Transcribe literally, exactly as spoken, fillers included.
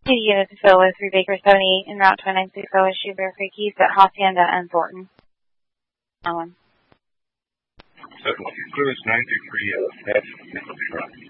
Two units of fill with three Baker seventy-eight and Route twenty-nine sixty issue Bear Creek East at Hacienda and Thornton. Allen. Clearance nine two three, uh, that's